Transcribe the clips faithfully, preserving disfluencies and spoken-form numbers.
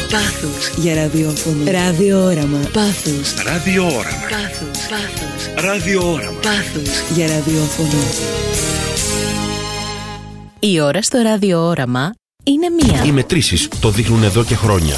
Πάθους για ραδιόφωνο. Ραδιόραμα. Πάθους. Ραδιόραμα. Πάθους. Πάθους. Ραδιόραμα. Πάθους για ραδιόφωνο. Η ώρα στο ραδιόραμα είναι μία. Οι μετρήσεις το δείχνουν εδώ και χρόνια.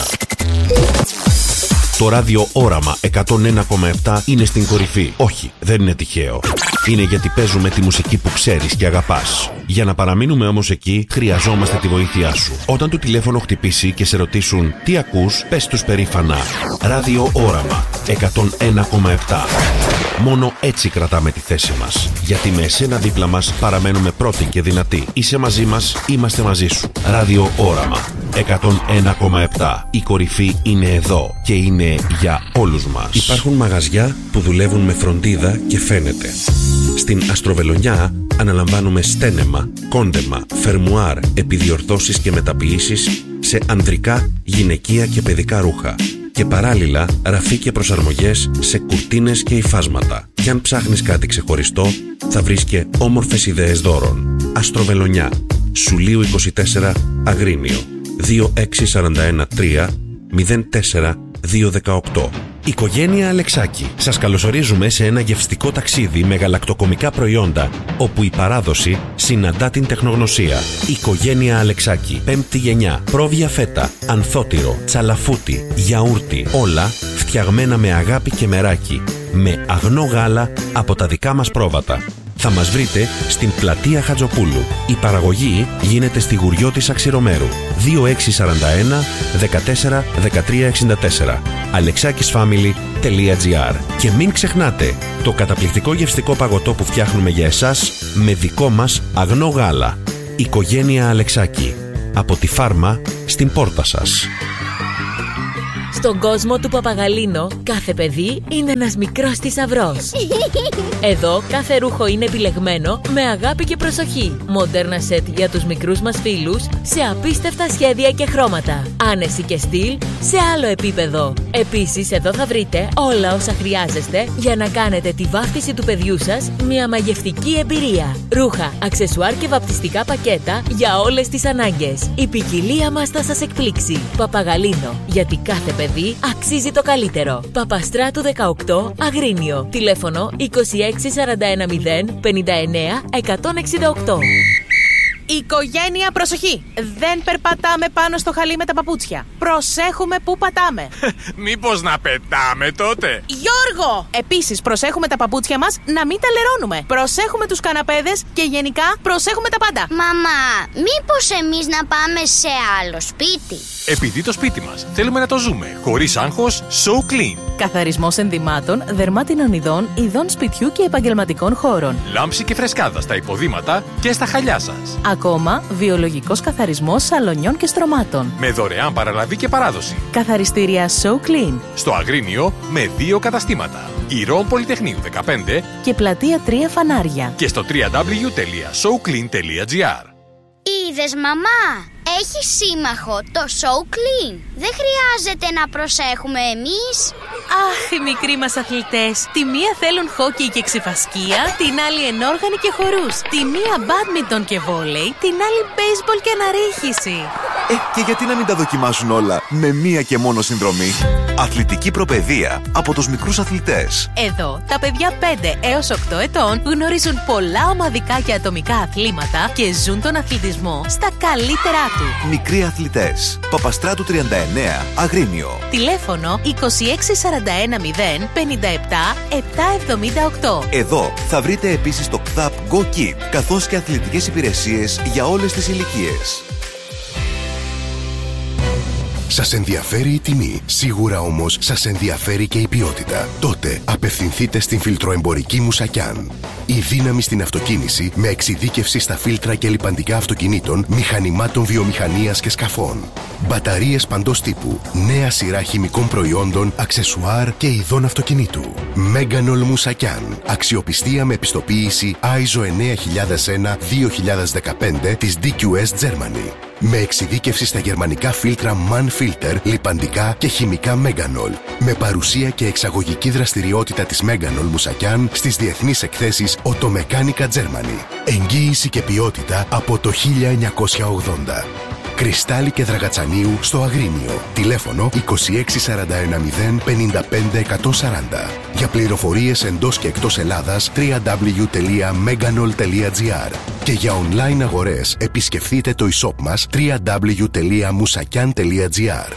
Το ράδιο Όραμα εκατόν ένα κόμμα επτά είναι στην κορυφή. Όχι, δεν είναι τυχαίο. Είναι γιατί παίζουμε τη μουσική που ξέρεις και αγαπάς. Για να παραμείνουμε όμως εκεί, χρειαζόμαστε τη βοήθειά σου. Όταν το τηλέφωνο χτυπήσει και σε ρωτήσουν τι ακούς, πες τους περήφανα Ράδιο Όραμα εκατόν ένα κόμμα επτά. Μόνο έτσι κρατάμε τη θέση μας. Γιατί με εσένα δίπλα μας παραμένουμε πρώτοι και δυνατοί. Είσαι μαζί μας, είμαστε μαζί σου. Ράδιο Όραμα εκατόν ένα κόμμα επτά. Η κορυφή είναι εδώ και είναι για όλους μας. Υπάρχουν μαγαζιά που δουλεύουν με φροντίδα και φαίνεται. Στην Αστροβελονιά αναλαμβάνουμε στένεμα, κόντεμα, φερμουάρ, επιδιορθώσεις και μεταποιήσεις σε ανδρικά, γυναικεία και παιδικά ρούχα. Και παράλληλα ραφή και προσαρμογές σε κουρτίνες και υφάσματα. Κι αν ψάχνεις κάτι ξεχωριστό, θα βρεις και όμορφες ιδέες δώρων. Αστροβελονιά, Σουλίου είκοσι τέσσερα, Αγρίνιο, δύο έξι τέσσερα ένα τρία μηδέν τέσσερα δύο δεκαοκτώ. Οικογένεια Αλεξάκη. Σας καλωσορίζουμε σε ένα γευστικό ταξίδι με γαλακτοκομικά προϊόντα, όπου η παράδοση συναντά την τεχνογνωσία. Οικογένεια Αλεξάκη. Πέμπτη γενιά. Πρόβια φέτα, ανθότυρο, τσαλαφούτι, γιαούρτι. Όλα φτιαγμένα με αγάπη και μεράκι. Με αγνό γάλα από τα δικά μας πρόβατα. Θα μας βρείτε στην πλατεία Χατζοπούλου. Η παραγωγή γίνεται στη Γουριώτισσα Ξηρομέρου. δύο έξι τέσσερα ένα δεκατέσσερα δεκατρία εξήντα τέσσερα. αλεξάκισφάμιλι τελεία τζι άρ. Και μην ξεχνάτε το καταπληκτικό γευστικό παγωτό που φτιάχνουμε για εσάς με δικό μας αγνό γάλα. Οικογένεια Αλεξάκη. Από τη φάρμα στην πόρτα σας. Στον κόσμο του Παπαγαλίνο, κάθε παιδί είναι ένας μικρός θησαυρός. Εδώ κάθε ρούχο είναι επιλεγμένο με αγάπη και προσοχή. Μοντέρνα σετ για τους μικρούς μας φίλους σε απίστευτα σχέδια και χρώματα. Άνεση και στυλ σε άλλο επίπεδο. Επίσης, εδώ θα βρείτε όλα όσα χρειάζεστε για να κάνετε τη βάφτιση του παιδιού σας μια μαγευτική εμπειρία. Ρούχα, αξεσουάρ και βαπτιστικά πακέτα για όλες τις ανάγκες. Η ποικιλία μας θα σας εκπλήξει. Παπαγαλίνο, γιατί κάθε παιδί αξίζει το καλύτερο. Παπαστράτου δεκαοκτώ, Αγρίνιο. Τηλέφωνο είκοσι έξι σαράντα ένα μηδέν πενήντα εννέα εκατόν εξήντα οκτώ. Οικογένεια, προσοχή! Δεν περπατάμε πάνω στο χαλί με τα παπούτσια. Προσέχουμε πού πατάμε. Μήπως να πετάμε τότε? Γιώργο! Επίσης, προσέχουμε τα παπούτσια μας να μην τα λερώνουμε. Προσέχουμε τους καναπέδες και γενικά προσέχουμε τα πάντα. Μαμά, μήπως εμείς να πάμε σε άλλο σπίτι? Επειδή το σπίτι μας θέλουμε να το ζούμε χωρίς άγχος, So Clean. Καθαρισμός ενδυμάτων, δερμάτινων ειδών, ειδών σπιτιού και επαγγελματικών χώρων. Λάμψη και φρεσκάδα στα υποδήματα και στα χαλιά σας. Ακόμα, βιολογικός καθαρισμός σαλονιών και στρωμάτων. Με δωρεάν παραλαβή και παράδοση. Καθαριστήρια So Clean. Στο Αγρίνιο με δύο καταστήματα. Ηρών Πολυτεχνείου δεκαπέντε και πλατεία τρία Φανάρια. Και στο double-u double-u double-u τελεία so clean τελεία τζι άρ. Είδες, μαμά, έχει σύμμαχο το So Clean. Δεν χρειάζεται να προσέχουμε εμείς. Αχ, οι μικροί μας αθλητές. Τη μία θέλουν χόκι και ξεφασκία, την άλλη ενόργανη και χορούς. Τη μία μπάντμιντον και βόλεϊ, την άλλη μπέισμπολ και αναρρίχηση. Ε, και γιατί να μην τα δοκιμάσουν όλα με μία και μόνο συνδρομή? Αθλητική προπαιδεία από τους μικρούς αθλητές. Εδώ, τα παιδιά πέντε έως οκτώ ετών γνωρίζουν πολλά ομαδικά και ατομικά αθλήματα και ζουν τον αθλητισμό στα καλύτερά του. Μικροί αθλητές. Παπαστράτου τριάντα εννέα, Αγρίνιο. Τηλέφωνο είκοσι έξι σαράντα ένα μηδέν πενήντα επτά επτακόσια εβδομήντα οκτώ. Εδώ θα βρείτε επίσης το ΚΔΑΠ Go Kid, καθώς και αθλητικές υπηρεσίες για όλες τις ηλικίες. Σας ενδιαφέρει η τιμή, σίγουρα όμως σας ενδιαφέρει και η ποιότητα. Τότε απευθυνθείτε στην φιλτροεμπορική Μουσακιάν. Η δύναμη στην αυτοκίνηση με εξειδίκευση στα φίλτρα και λιπαντικά αυτοκινήτων, μηχανημάτων βιομηχανίας και σκαφών. Μπαταρίες παντός τύπου, νέα σειρά χημικών προϊόντων, αξεσουάρ και ειδών αυτοκινήτου. Μέγανολ Μουσακιάν. Αξιοπιστία με επιστοποίηση άι ες ο εννέα χιλιάδες ένα δύο χιλιάδες δεκαπέντε της ντι κιου ες Germany. Με εξειδίκευση στα γερμανικά φίλτρα MAN Filter, λιπαντικά και χημικά Μέγανολ. Με παρουσία και εξαγωγική δραστηριότητα της Μέγανολ Μουσακιάν στις διεθνείς εκθέσεις Automeccanica Germany. Εγγύηση και ποιότητα από το χίλια εννιακόσια ογδόντα. Κρυστάλλι και Δραγατσανίου στο Αγρίνιο. Τηλέφωνο είκοσι έξι σαράντα ένα μηδέν πενήντα πέντε εκατόν σαράντα. Για πληροφορίες εντός και εκτός Ελλάδας double-u double-u double-u τελεία meganol τελεία gr. Και για online αγορές επισκεφτείτε το e-shop μας double-u double-u double-u τελεία moussakian τελεία gr.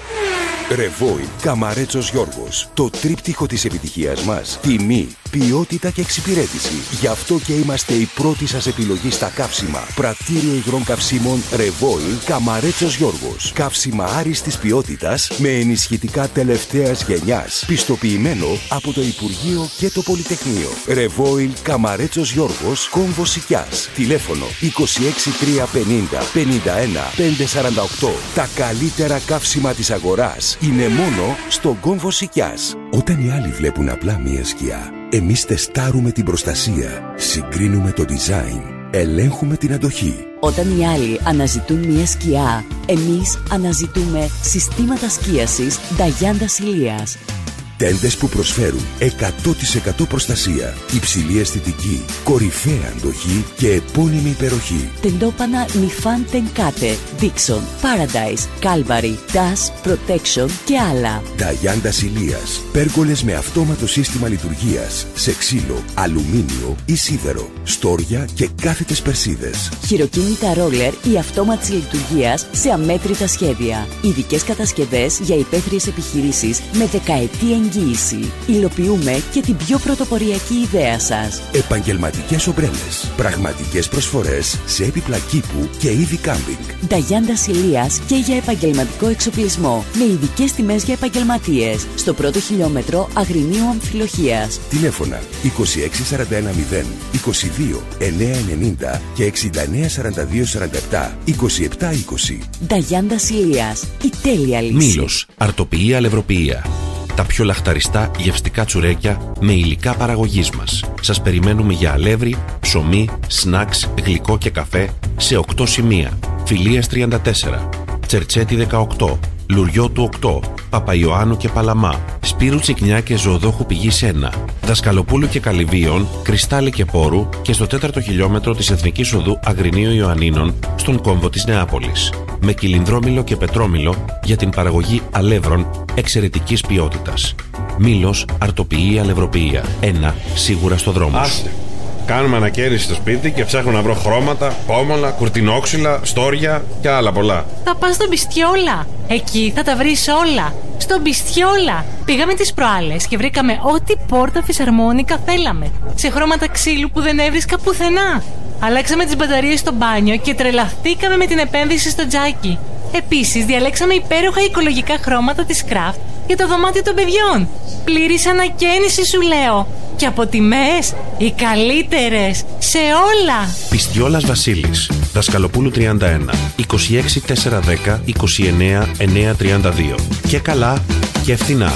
Ρεβόιλ Καμαρέτσος Γιώργος. Το τρίπτυχο της επιτυχίας μας. Τιμή, ποιότητα και εξυπηρέτηση. Γι' αυτό και είμαστε η πρώτη σας επιλογή στα καύσιμα. Πρατήριο υγρών καυσίμων Ρεβόιλ Καμαρέτσος Γιώργος. Καύσιμα άριστης ποιότητας με ενισχυτικά τελευταίας γενιάς. Πιστοποιημένο από το Υπουργείο και το Πολυτεχνείο. Ρεβόιλ Καμαρέτσος Γιώργος, Κόμβος Σικιάς. Τηλέφωνο είκοσι έξι τριακόσια πενήντα πενήντα ένα πεντακόσια σαράντα οκτώ. Τα καλύτερα καύσιμα της αγοράς είναι μόνο στον Κόμβο Σικιάς. Όταν οι άλλοι βλέπουν απλά μία σκιά, εμείς τεστάρουμε την προστασία, συγκρίνουμε το design, ελέγχουμε την αντοχή. Όταν οι άλλοι αναζητούν μια σκιά, εμείς αναζητούμε συστήματα σκίασης Νταγιάντα Ηλίας. Τέντες που προσφέρουν εκατό τοις εκατό προστασία, υψηλή αισθητική, κορυφαία αντοχή και επώνυμη υπεροχή. Τεντόπανα Νιφάν Τενκάτε, Dixon, Paradise, Calvary, Dash, Protection και άλλα. Νταγιάντα Ηλίας. Πέργολες με αυτόματο σύστημα λειτουργίας σε ξύλο, αλουμίνιο ή σίδερο, στόρια και κάθετες περσίδες. Χειροκίνητα ρόλερ ή αυτόματης λειτουργίας σε αμέτρητα σχέδια. Ειδικές κατασκευές για υπαίθριες επιχειρήσεις με δεκαετή εγγύηση. Υλοποιούμε και την πιο πρωτοποριακή ιδέα σας. Επαγγελματικές ομπρέλες. Πραγματικές προσφορές σε έπιπλα κήπου και είδη κάμπινγκ. Νταγιάντα Ηλίας και για επαγγελματικό εξοπλισμό. Με ειδικές τιμές για επαγγελματίες. Στο πρώτο χιλιόμετρο Αγρινίου Αμφιλοχίας. Τηλέφωνα είκοσι έξι σαράντα ένα μηδέν είκοσι δύο εννιακόσια ενενήντα και εξήντα εννέα σαράντα δύο σαράντα επτά είκοσι επτά είκοσι. Νταγιάντα Ηλίας. Η τέλεια λύση. Μήλος. Αρτοποιία Αλευροποιία. Τα πιο λαχταριστά γευστικά τσουρέκια με υλικά παραγωγής μας. Σας περιμένουμε για αλεύρι, ψωμί, σνακς, γλυκό και καφέ σε οκτώ σημεία. Φιλίας τριάντα τέσσερα, Τσερτσέτη δεκαοκτώ, Λουριώτου οκτώ, Παπαϊωάννου και Παλαμά, Σπύρου Τσικνιά και Ζωοδόχου Πηγής ένα, Δασκαλοπούλου και Καλυβίων, Κρυστάλλι και Πόρου και στο τέταρτο χιλιόμετρο της Εθνικής Οδού Αγρινίου Ιωαννίνων στον κόμβο της Νεάπολης. Με κυλινδρόμηλο και πετρόμηλο για την παραγωγή αλεύρων εξαιρετικής ποιότητας. Μήλος, αρτοποιία, αλευροποιία. Ένα σίγουρα στο δρόμο. Άστε. Κάνουμε ανακαίνιση στο σπίτι και ψάχνω να βρω χρώματα, πόμολα, κουρτινόξυλα, στόρια και άλλα πολλά. Θα πας στον Πιστιόλα. Εκεί θα τα βρεις όλα. Στον Πιστιόλα. Πήγαμε τις προάλλες και βρήκαμε ό,τι πόρτα φυσαρμόνικα θέλαμε. Σε χρώματα ξύλου που δεν έβρισκα πουθενά. Αλλάξαμε τις μπαταρίες στο μπάνιο και τρελαθήκαμε με την επένδυση στο τζάκι. Επίσης, διαλέξαμε υπέροχα οικολογικά χρώματα της Craft για το δωμάτιο των παιδιών. Πλήρης ανακαίνιση, σου λέω. Και από τιμές, οι καλύτερες σε όλα. Πιστιόλας Βασίλης, Δασκαλοπούλου τριάντα ένα, είκοσι έξι τετρακόσια δέκα είκοσι εννέα εννιακόσια τριάντα δύο. Και καλά και φθηνά.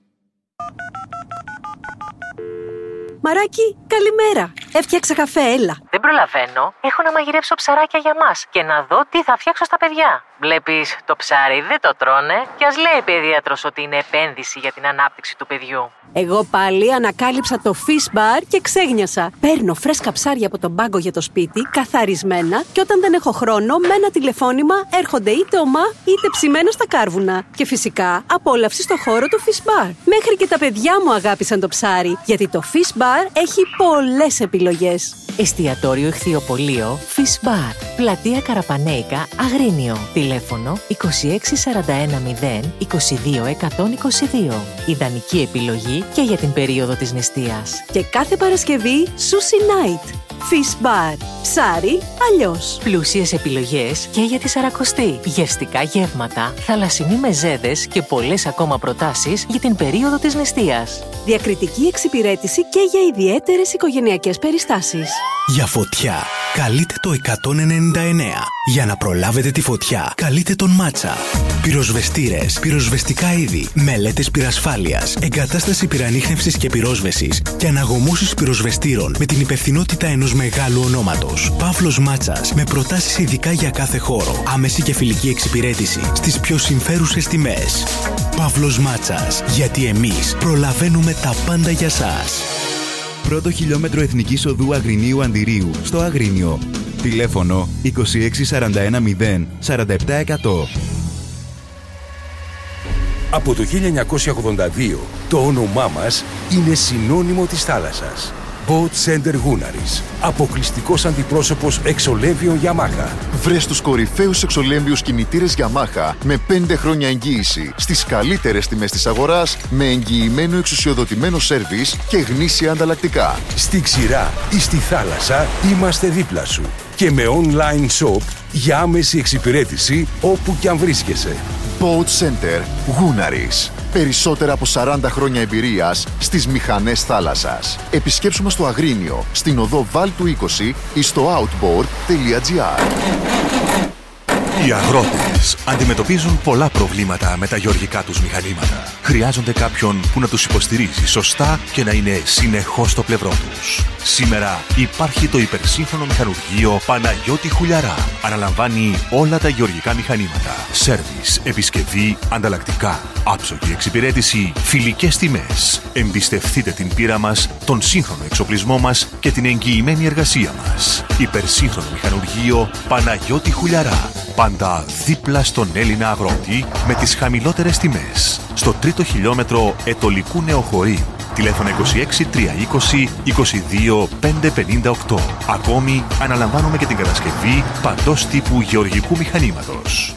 Μαράκι, καλημέρα. Έφτιαξα καφέ, έλα. Δεν προλαβαίνω. Έχω να μαγειρέψω ψαράκια για μας και να δω τι θα φτιάξω στα παιδιά. Βλέπεις, το ψάρι δεν το τρώνε και ας λέει η παιδίατρος ότι είναι επένδυση για την ανάπτυξη του παιδιού. Εγώ πάλι ανακάλυψα το Fish Bar και ξέγνιασα. Παίρνω φρέσκα ψάρια από τον πάγκο για το σπίτι, καθαρισμένα, και όταν δεν έχω χρόνο, με ένα τηλεφώνημα έρχονται είτε ομά είτε ψημένα στα κάρβουνα. Και φυσικά απόλαυση στο χώρο του Fish Bar. Μέχρι και τα παιδιά μου αγάπησαν το ψάρι, γιατί το Fish Bar έχει πολλές επιλογές. Εστιατόριο Εχθιοπωλείο Fish Bar. Πλατεία Καραπανέικα, Αγρίνιο. Τηλέφωνο είκοσι έξι σαράντα ένα μηδέν είκοσι δύο εκατόν είκοσι δύο. Ιδανική επιλογή και για την περίοδο της νηστείας. Και κάθε Παρασκευή Sushi Night. Fish Bar. Ψάρι αλλιώς. Πλούσιες επιλογές και για τη Σαρακοστή. Γευστικά γεύματα, θαλασσινοί μεζέδες και πολλές ακόμα προτάσεις για την περίοδο της νηστείας. Διακριτική εξυπηρέτηση και για ιδιαίτερες οικογενειακές περιστάσεις. Για φωτιά, καλείτε το εκατόν ενενήντα εννέα. Για να προλάβετε τη φωτιά, καλείτε τον Μάτσα. Πυροσβεστήρες, πυροσβεστικά είδη, μελέτες πυρασφάλειας, εγκατάσταση πυρανίχνευσης και πυρόσβεσης και αναγωμώσεις πυροσβεστήρων με την υπευθυνότητα ενός μεγάλου ονόματος. Παύλος Μάτσας, με προτάσεις ειδικά για κάθε χώρο. Άμεση και φιλική εξυπηρέτηση στις πιο συμφέρουσες τιμές. Παύλος Μάτσας, γιατί εμείς προλαβαίνουμε τα πάντα για σας. Πρώτο χιλιόμετρο Εθνικής Οδού Αγρινίου Αντιρίου, στο Αγρίνιο. Τηλέφωνο είκοσι έξι σαράντα ένα μηδέν σαράντα επτά εκατό. Από το χίλια εννιακόσια ογδόντα δύο το όνομά μας είναι συνώνυμο της θάλασσας. Boat Center Gunaris. Αποκλειστικός αντιπρόσωπος εξολέμβιων Yamaha. Βρες τους κορυφαίους εξολέμβιους κινητήρες Yamaha με πέντε χρόνια εγγύηση στις καλύτερες τιμές της αγοράς, με εγγυημένο εξουσιοδοτημένο σέρβις και γνήσια ανταλλακτικά. Στη ξηρά ή στη θάλασσα είμαστε δίπλα σου. Και με online shop για άμεση εξυπηρέτηση όπου κι αν βρίσκεσαι. Boat Center Gunaris. Περισσότερα από σαράντα χρόνια εμπειρίας στις μηχανές θάλασσας. Επισκέψου μας στο Αγρίνιο, στην οδό Βάλτου είκοσι ή στο outboard τελεία gr. Οι αγρότες αντιμετωπίζουν πολλά προβλήματα με τα γεωργικά τους μηχανήματα. Χρειάζονται κάποιον που να τους υποστηρίζει σωστά και να είναι συνεχώς στο πλευρό τους. Σήμερα υπάρχει το υπερσύγχρονο μηχανουργείο Παναγιώτη Χουλιαρά. Αναλαμβάνει όλα τα γεωργικά μηχανήματα. Σέρβις, επισκευή, ανταλλακτικά, άψογη εξυπηρέτηση, φιλικές τιμές. Εμπιστευτείτε την πείρα μας, τον σύγχρονο εξοπλισμό μας και την εγγυημένη εργασία μας. Υπερσύγχρονο μηχανουργείο Παναγιώτη Χουλιαρά. Πάντα δίπλα στον Έλληνα αγρότη με τις χαμηλότερες τιμές. Στο τρίτο χιλιόμετρο Ετωλικού Νεοχωρίου. Τηλέφωνο είκοσι έξι τριακόσια είκοσι είκοσι δύο πεντακόσια πενήντα οκτώ. Ακόμη αναλαμβάνουμε και την κατασκευή παντός τύπου γεωργικού μηχανήματος.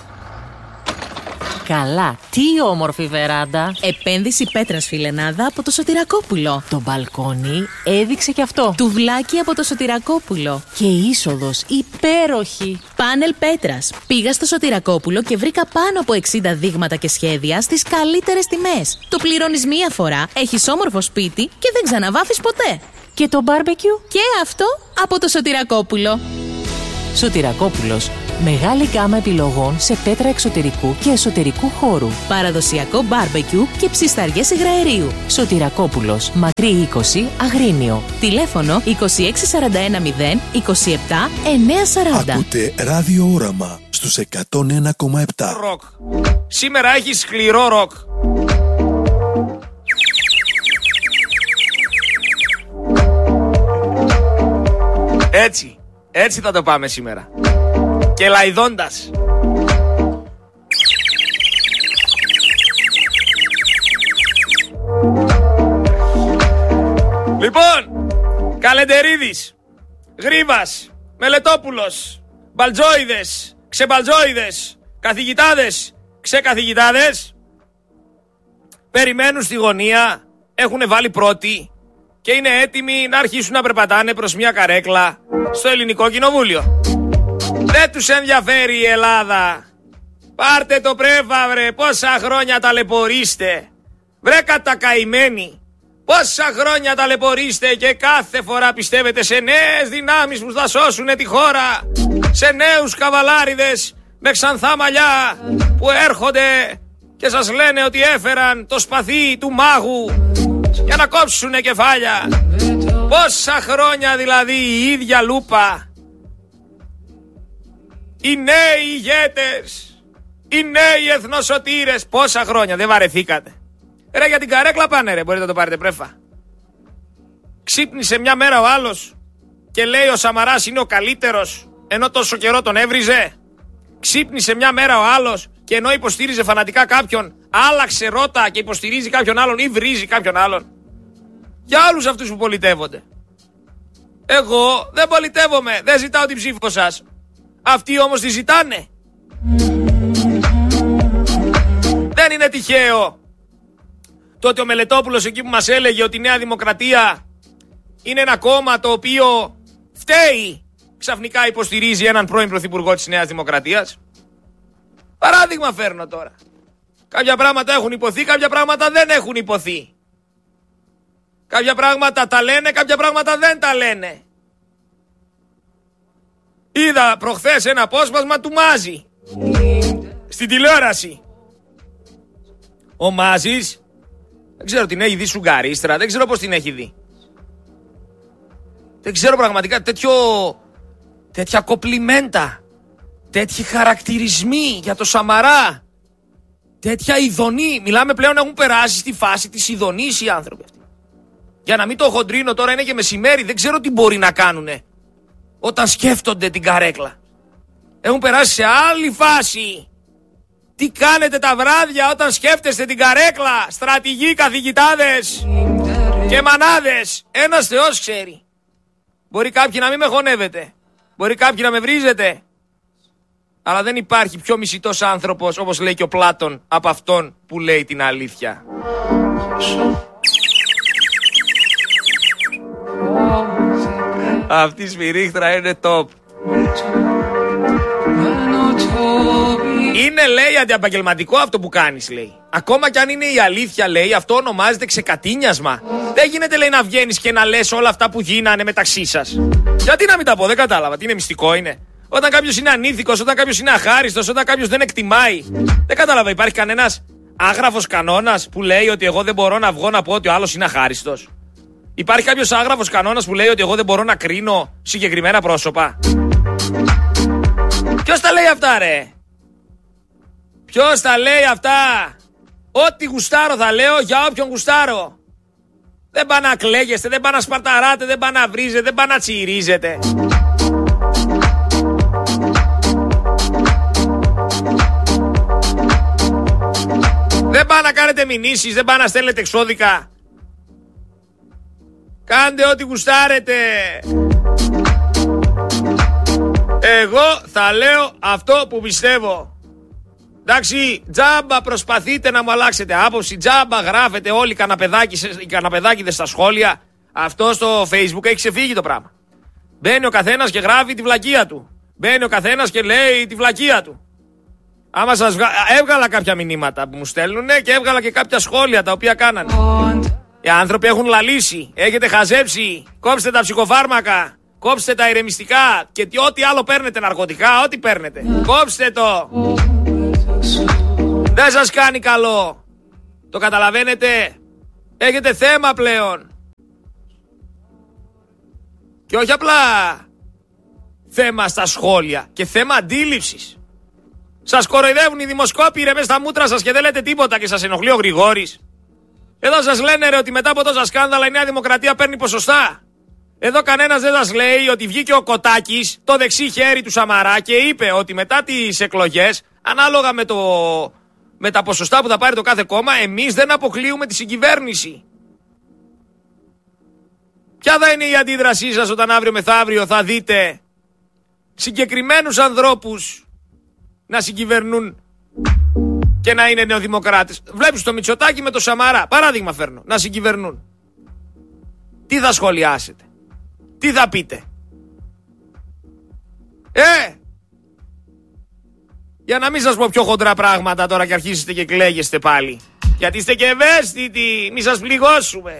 Καλά, τι όμορφη βεράντα. Επένδυση πέτρας φιλενάδα από το Σωτηρακόπουλο. Το μπαλκόνι έδειξε κι αυτό. Τουβλάκι από το Σωτηρακόπουλο. Και είσοδος υπέροχη. Πάνελ πέτρας. Πήγα στο Σωτηρακόπουλο και βρήκα πάνω από εξήντα δείγματα και σχέδια στις καλύτερες τιμές. Το πληρώνεις μία φορά, έχεις όμορφο σπίτι και δεν ξαναβάφεις ποτέ. Και το μπάρμπεκιου? Και αυτό από το Σωτηρακόπουλο. Σωτηρακόπουλος. Μεγάλη γκάμα επιλογών σε πέτρα εξωτερικού και εσωτερικού χώρου. Παραδοσιακό μπάρμπεκιου και ψισταριές υγραερίου. Σωτηρακόπουλος. Μακρύ είκοσι, Αγρίνιο. Τηλέφωνο είκοσι έξι σαράντα ένα μηδέν είκοσι επτά εννιακόσια σαράντα. Ακούτε Ράδιο Όραμα στους εκατόν ένα κόμμα επτά. Ροκ. Σήμερα έχει σκληρό ροκ. Έτσι, έτσι θα το πάμε σήμερα. Και λαϊδώντας. Λοιπόν, Καλεντερίδης, Γρήβας, Μελετόπουλος, Μπαλτζόιδες, ξεμπαλτζόιδες, καθηγητάδες, ξεκαθηγητάδες, περιμένουν στη γωνία, έχουν βάλει πρώτη και είναι έτοιμοι να αρχίσουν να περπατάνε προς μια καρέκλα στο Ελληνικό Κοινοβούλιο. Δεν τους ενδιαφέρει η Ελλάδα. Πάρτε το πρέφα βρε, πόσα χρόνια ταλαιπωρείστε. Βρε κατακαημένοι. Πόσα χρόνια ταλαιπωρείστε και κάθε φορά πιστεύετε σε νέες δυνάμεις που θα σώσουν τη χώρα. Σε νέους καβαλάριδες με ξανθά μαλλιά που έρχονται και σας λένε ότι έφεραν το σπαθί του μάγου για να κόψουνε κεφάλια. Πόσα χρόνια δηλαδή η ίδια λούπα. Οι νέοι ηγέτες, οι νέοι εθνοσωτήρες, πόσα χρόνια δεν βαρεθήκατε. Ρε για την καρέκλα πάνε ρε, μπορείτε να το πάρετε πρέφα. Ξύπνησε μια μέρα ο άλλος και λέει ο Σαμαράς είναι ο καλύτερος ενώ τόσο καιρό τον έβριζε. Ξύπνησε μια μέρα ο άλλος και ενώ υποστήριζε φανατικά κάποιον, άλλαξε ρότα και υποστηρίζει κάποιον άλλον ή βρίζει κάποιον άλλον. Για όλους αυτούς που πολιτεύονται. Εγώ δεν πολιτεύομαι, δεν ζητάω την ψήφο σας. Αυτοί όμως τη ζητάνε. Δεν είναι τυχαίο το ότι ο Μελετόπουλος εκεί που μας έλεγε ότι η Νέα Δημοκρατία είναι ένα κόμμα το οποίο φταίει, ξαφνικά υποστηρίζει έναν πρώην πρωθυπουργό της Νέας Δημοκρατίας. Παράδειγμα φέρνω τώρα. Κάποια πράγματα έχουν υποθεί, κάποια πράγματα δεν έχουν υποθεί. Κάποια πράγματα τα λένε, κάποια πράγματα δεν τα λένε. Είδα προχθές ένα απόσπασμα του Μάζη στην τηλεόραση. Ο Μάζης δεν ξέρω την έχει δει σουγκαρίστρα, δεν ξέρω πως την έχει δει. Δεν ξέρω πραγματικά τέτοιο, τέτοια κοπλιμέντα, τέτοιοι χαρακτηρισμοί για το Σαμαρά, τέτοια ειδονή. Μιλάμε πλέον να έχουν περάσει στη φάση της ειδονής οι άνθρωποι αυτοί. Για να μην το χοντρίνω τώρα, είναι και μεσημέρι, δεν ξέρω τι μπορεί να κάνουνε. όταν σκέφτονται την καρέκλα. Έχουν περάσει σε άλλη φάση. Τι κάνετε τα βράδια όταν σκέφτεστε την καρέκλα, στρατηγοί, καθηγητάδες και μανάδες. Ένας Θεός ξέρει. Μπορεί κάποιοι να μην με χωνεύετε, μπορεί κάποιοι να με βρίζετε, αλλά δεν υπάρχει πιο μισητός άνθρωπος, όπως λέει και ο Πλάτων, από αυτόν που λέει την αλήθεια. Αυτή η σφυρίχτρα είναι top. Είναι, λέει, αντιαπαγγελματικό αυτό που κάνεις, λέει. Ακόμα κι αν είναι η αλήθεια, λέει, αυτό ονομάζεται ξεκατίνιασμα. Δεν γίνεται, λέει, να βγαίνεις και να λες όλα αυτά που γίνανε μεταξύ σας. Γιατί να μην τα πω, δεν κατάλαβα. Τι είναι, μυστικό είναι? Όταν κάποιος είναι ανήθικος, όταν κάποιος είναι αχάριστος, όταν κάποιος δεν εκτιμάει. Δεν κατάλαβα, υπάρχει κανένας άγραφος κανόνας που λέει ότι εγώ δεν μπορώ να βγω να πω ότι ο άλλος είναι αχάριστος? Υπάρχει κάποιος άγραφος κανόνας που λέει ότι εγώ δεν μπορώ να κρίνω συγκεκριμένα πρόσωπα? Ποιος τα λέει αυτά, ρε? Ποιος τα λέει αυτά? Ό,τι γουστάρω θα λέω για όποιον γουστάρω. Δεν πά να κλαίγεστε, δεν πά να σπαρταράτε, δεν πά να βρίζετε, δεν πά να τσιρίζετε. Δεν πά να κάνετε μηνύσεις, δεν πά να στέλνετε εξώδικα. Κάντε ό,τι γουστάρετε. Εγώ θα λέω αυτό που πιστεύω. Εντάξει, τζάμπα προσπαθείτε να μου αλλάξετε άποψη, τζάμπα γράφετε όλοι οι καναπεδάκηδες στα σχόλια. Αυτό στο Facebook έχει ξεφύγει το πράγμα. Μπαίνει ο καθένας και γράφει τη βλακεία του. Μπαίνει ο καθένας και λέει τη βλακεία του. Άμα σας βγα... έβγαλα κάποια μηνύματα που μου στέλνουνε και έβγαλα και κάποια σχόλια τα οποία κάνανε. Οι άνθρωποι έχουν λαλήσει, έχετε χαζέψει, κόψτε τα ψυχοφάρμακα, κόψτε τα ηρεμιστικά και τι, ό,τι άλλο παίρνετε, ναρκωτικά, ό,τι παίρνετε. Κόψτε το. Δεν σας κάνει καλό. Το καταλαβαίνετε? Έχετε θέμα πλέον. Και όχι απλά θέμα στα σχόλια, και θέμα αντίληψης. Σας κοροϊδεύουν οι δημοσκόποι, ρε, μες στα μούτρα σας και δεν λέτε τίποτα και σας ενοχλεί ο Γρηγόρης. Εδώ σας λένε, ρε, ότι μετά από τόσα σκάνδαλα η Νέα Δημοκρατία παίρνει ποσοστά. Εδώ κανένας δεν σας λέει ότι βγήκε ο Κοτάκης, το δεξί χέρι του Σαμαρά, και είπε ότι μετά τις εκλογές, ανάλογα με, το, με τα ποσοστά που θα πάρει το κάθε κόμμα, εμείς δεν αποκλείουμε τη συγκυβέρνηση. Ποια θα είναι η αντίδρασή σας όταν αύριο μεθαύριο θα δείτε συγκεκριμένους ανθρώπους να συγκυβερνούν και να είναι νεοδημοκράτες? Βλέπεις το Μητσοτάκη με το Σαμαρά, παράδειγμα φέρνω, να συγκυβερνούν. Τι θα σχολιάσετε? Τι θα πείτε? Ε! Για να μην σας πω πιο χοντρά πράγματα τώρα και αρχίσετε και κλαίγεστε πάλι. Γιατί είστε και ευαίσθητοι, μη σας πληγώσουμε.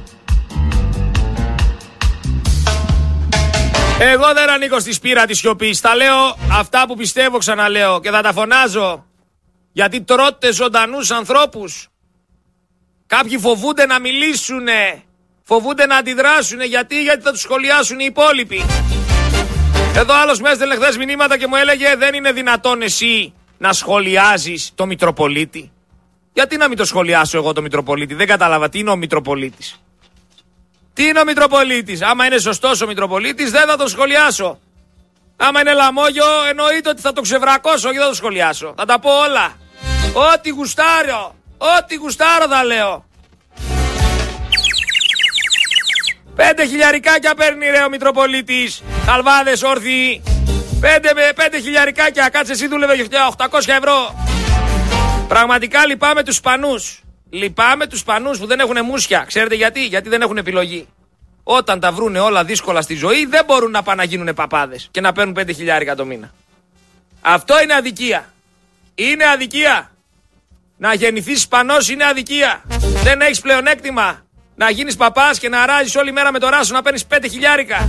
Εγώ δεν ανήκω στη σπήρα της σιωπής. Τα λέω αυτά που πιστεύω, ξαναλέω, και θα τα φωνάζω. Γιατί τρώτε ζωντανούς ανθρώπους. Κάποιοι φοβούνται να μιλήσουνε, φοβούνται να αντιδράσουνε. Γιατί, γιατί θα τους σχολιάσουν οι υπόλοιποι. Εδώ άλλος με έστελνε χθες μηνύματα και μου έλεγε, δεν είναι δυνατόν εσύ να σχολιάζεις το Μητροπολίτη? Γιατί να μην το σχολιάσω εγώ το Μητροπολίτη? Δεν κατάλαβα, τι είναι ο Μητροπολίτης? Τι είναι ο Μητροπολίτης? Άμα είναι σωστός ο Μητροπολίτης δεν θα το σχολιάσω. Άμα είναι λαμόγιο εννοείται ότι θα το ξεβρακώσω και δεν θα το σχολιάσω. Θα τα πω όλα. Ό,τι γουστάρω, ό,τι γουστάρω θα λέω. Πέντε χιλιαρικάκια παίρνει, ρε, ο Μητροπολίτης. Χαλβάδες όρθιοι. Πέντε με πέντε χιλιαρικάκια. Κάτσε εσύ, δούλευε για οκτακόσια ευρώ. Πραγματικά λυπάμαι τους Ισπανούς. Λυπάμαι τους Ισπανούς που δεν έχουν μουσια. Ξέρετε γιατί? Γιατί δεν έχουν επιλογή. Όταν τα βρούνε όλα δύσκολα στη ζωή, δεν μπορούν να πάνε να γίνουν παπάδες και να παίρνουν πέντε χιλιάρικα το μήνα. Αυτό είναι αδικία. Είναι αδικία. Να γεννηθείς Ισπανός είναι αδικία. Δεν έχεις πλεονέκτημα να γίνεις παπάς και να αράζεις όλη μέρα με το ράσο να παίρνεις πέντε χιλιάρικα.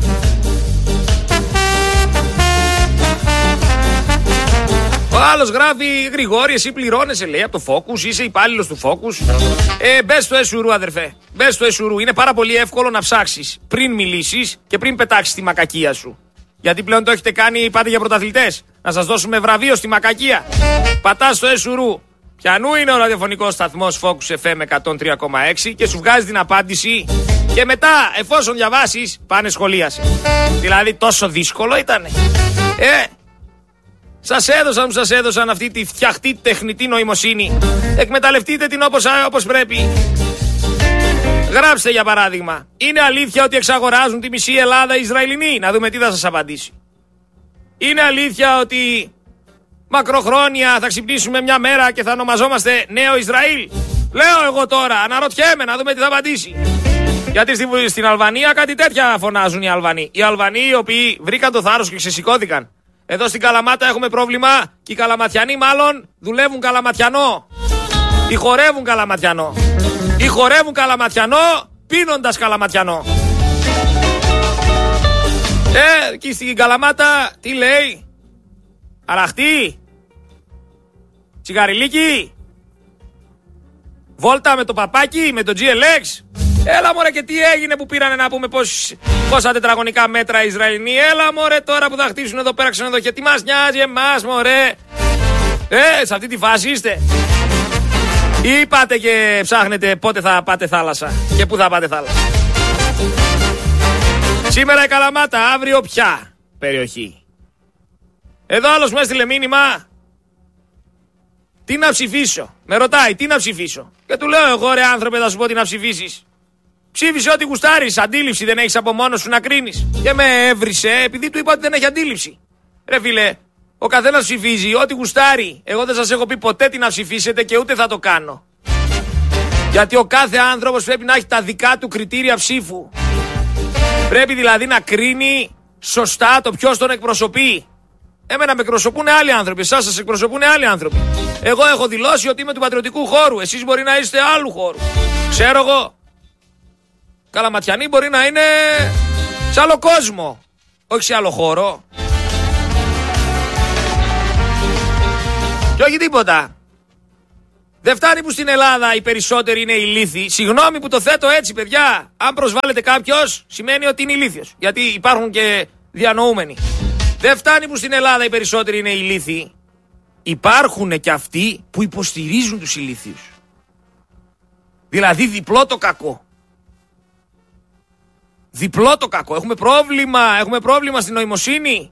Ο άλλος γράφει, Γρηγόρη, εσύ πληρώνεσαι, λέει, από το Focus, είσαι υπάλληλος του Focus. Ε, μπες στο Εσουρού, αδερφέ. Μπες στο Εσουρού. Είναι πάρα πολύ εύκολο να ψάξεις πριν μιλήσεις και πριν πετάξεις τη μακακία σου. Γιατί πλέον το έχετε κάνει, πάτε για πρωταθλητές. Να σας δώσουμε βραβείο στη μακακία. Πατάς στο Εσουρού. Πιανού είναι ο ραδιοφωνικός σταθμός Focus εφ εμ εκατόν τρία κόμμα έξι και σου βγάζει την απάντηση Και μετά, εφόσον διαβάσεις, πάνε σχολίασε. Δηλαδή τόσο δύσκολο ήτανε. Ε, σας έδωσαν, σας έδωσαν αυτή τη φτιαχτή τεχνητή νοημοσύνη. Εκμεταλλευτείτε την όπως, όπως πρέπει. Γράψτε για παράδειγμα, είναι αλήθεια ότι εξαγοράζουν τη μισή Ελλάδα οι Ισραηλινοί? Να δούμε τι θα σας απαντήσει. Είναι αλήθεια ότι μακροχρόνια θα ξυπνήσουμε μια μέρα και θα ονομαζόμαστε Νέο Ισραήλ? Λέω εγώ τώρα, αναρωτιέμαι, να δούμε τι θα απαντήσει. Γιατί στην, στην Αλβανία κάτι τέτοια φωνάζουν οι Αλβανοί. Οι Αλβανοί οι οποίοι βρήκαν το θάρρος και ξεσηκώθηκαν. Εδώ στην Καλαμάτα έχουμε πρόβλημα και οι Καλαματιανοί μάλλον δουλεύουν καλαματιανό. Ή χορεύουν καλαματιανό. Ή χορεύουν καλαματιανό πίνοντας καλαματιανό. Ε, και στην Καλαμάτα τι λέει? Αραχτή? Τσιγαριλίκι? Βόλτα με το παπάκι, με το τζι ελ εξ? Έλα μωρέ, και τι έγινε που πήρανε να πούμε πώς, πόσα τετραγωνικά μέτρα οι Ισραηλινοί? Έλα μωρέ τώρα που θα χτίσουν εδώ πέρα ξενοδοχεία. Τι μας νοιάζει εμάς μωρέ? Ε, σε αυτή τη φάση είστε. Ή πάτε και ψάχνετε πότε θα πάτε θάλασσα και πού θα πάτε θάλασσα? Σήμερα η Καλαμάτα, αύριο ποια περιοχή? Εδώ άλλος μου έστειλε μήνυμα, τι να ψηφίσω. Με ρωτάει τι να ψηφίσω. Και του λέω εγώ, ρε άνθρωπε, θα σου πω τι να ψηφίσεις. Ψήφισε ό,τι γουστάρεις. Αντίληψη δεν έχεις από μόνος σου να κρίνεις. Και με έβρισε επειδή του είπα ότι δεν έχει αντίληψη. Ρε φίλε, ο καθένας ψηφίζει ό,τι γουστάρει. Εγώ δεν σας έχω πει ποτέ τι να ψηφίσετε και ούτε θα το κάνω. Γιατί ο κάθε άνθρωπος πρέπει να έχει τα δικά του κριτήρια ψήφου. Πρέπει δηλαδή να κρίνει σωστά το ποιος τον εκπροσωπεί. Εμένα με εκπροσωπούν άλλοι άνθρωποι, εσάς σας εκπροσωπούν άλλοι άνθρωποι. Εγώ έχω δηλώσει ότι είμαι του πατριωτικού χώρου. Εσείς μπορεί να είστε άλλου χώρου. Ξέρω εγώ. Καλαματιανοί μπορεί να είναι σε άλλο κόσμο, όχι σε άλλο χώρο. Και όχι τίποτα. Δεν φτάνει που στην Ελλάδα οι περισσότεροι είναι ηλίθιοι. Συγγνώμη που το θέτω έτσι, παιδιά. Αν προσβάλλεται κάποιος, σημαίνει ότι είναι ηλίθιος. Γιατί υπάρχουν και διανοούμενοι. Δεν φτάνει που στην Ελλάδα οι περισσότεροι είναι ηλίθιοι. Υπάρχουν και αυτοί που υποστηρίζουν τους ηλίθιους. Δηλαδή διπλό το κακό. Διπλό το κακό. Έχουμε πρόβλημα. Έχουμε πρόβλημα στην νοημοσύνη.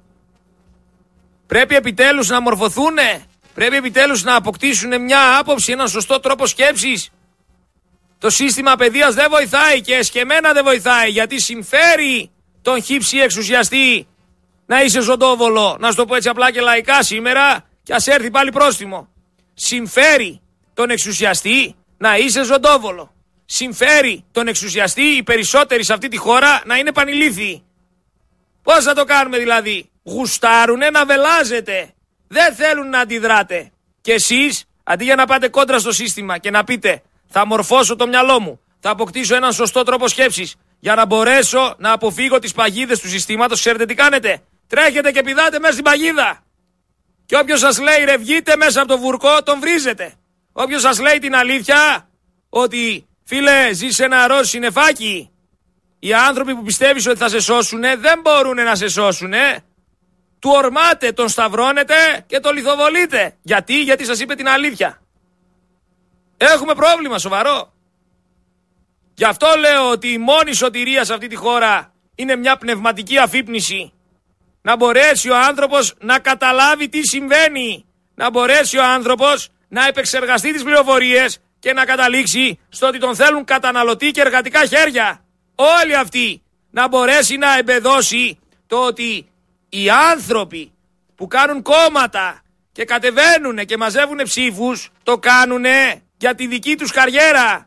Πρέπει επιτέλους να μορφωθούνε. Πρέπει επιτέλους να αποκτήσουν μια άποψη, έναν σωστό τρόπο σκέψης. Το σύστημα παιδείας δεν βοηθάει και εσκεμμένα δεν βοηθάει, γιατί συμφέρει τον χύψη εξουσιαστή να είσαι ζωντόβολο, να σου το πω έτσι απλά και λαϊκά σήμερα, και ας έρθει πάλι πρόστιμο. Συμφέρει τον εξουσιαστή να είσαι ζωντόβολο. Συμφέρει τον εξουσιαστή οι περισσότεροι σε αυτή τη χώρα να είναι πανηλήθιοι. Πώς θα το κάνουμε δηλαδή? Γουστάρουνε να βελάζετε. Δεν θέλουν να αντιδράτε. Και εσείς, αντί για να πάτε κόντρα στο σύστημα και να πείτε θα μορφώσω το μυαλό μου, θα αποκτήσω έναν σωστό τρόπο σκέψης για να μπορέσω να αποφύγω τις παγίδες του συστήματος, ξέρετε τι κάνετε? Τρέχετε και πηδάτε μέσα στην παγίδα. Και όποιος σας λέει ρε βγείτε μέσα από το βουρκό, τον βρίζετε. Όποιος σας λέει την αλήθεια, ότι φίλε ζεις σε ένα ροζ συννεφάκι, οι άνθρωποι που πιστεύεις ότι θα σε σώσουνε δεν μπορούν να σε σώσουνε. Του ορμάτε, τον σταυρώνετε και τον λιθοβολείτε. Γιατί? Γιατί σας είπε την αλήθεια. Έχουμε πρόβλημα σοβαρό. Γι' αυτό λέω ότι η μόνη σωτηρία σε αυτή τη χώρα είναι μια πνευματική αφύπνιση. Να μπορέσει ο άνθρωπος να καταλάβει τι συμβαίνει. Να μπορέσει ο άνθρωπος να επεξεργαστεί τις πληροφορίες και να καταλήξει στο ότι τον θέλουν καταναλωτή και εργατικά χέρια. Όλοι αυτοί να μπορέσει να εμπεδώσει το ότι οι άνθρωποι που κάνουν κόμματα και κατεβαίνουν και μαζεύουν ψήφους, το κάνουν για τη δική τους καριέρα.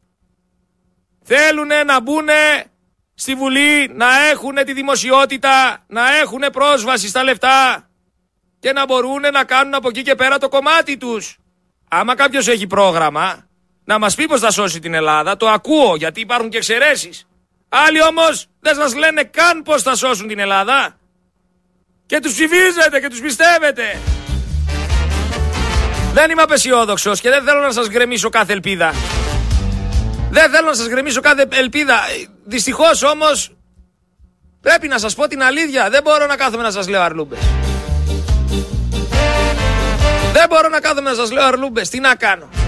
Θέλουν να μπουν στη Βουλή, να έχουν τη δημοσιότητα, να έχουν πρόσβαση στα λεφτά και να μπορούν να κάνουν από εκεί και πέρα το κομμάτι τους. Άμα κάποιος έχει πρόγραμμα να μας πει πως θα σώσει την Ελλάδα, το ακούω, γιατί υπάρχουν και εξαιρέσεις. Άλλοι όμως δεν σας λένε καν πως θα σώσουν την Ελλάδα. Και τους ψηφίζετε και τους πιστεύετε. Δεν είμαι απεσιόδοξος και δεν θέλω να σας γκρεμίσω κάθε ελπίδα. Δεν θέλω να σας γκρεμίσω κάθε ελπίδα. Δυστυχώς όμως πρέπει να σας πω την αλήθεια. Δεν μπορώ να κάθομαι να σας λέω αρλούμπες. Δεν μπορώ να κάθομαι να σας λέω αρλούμπες. Τι να κάνω?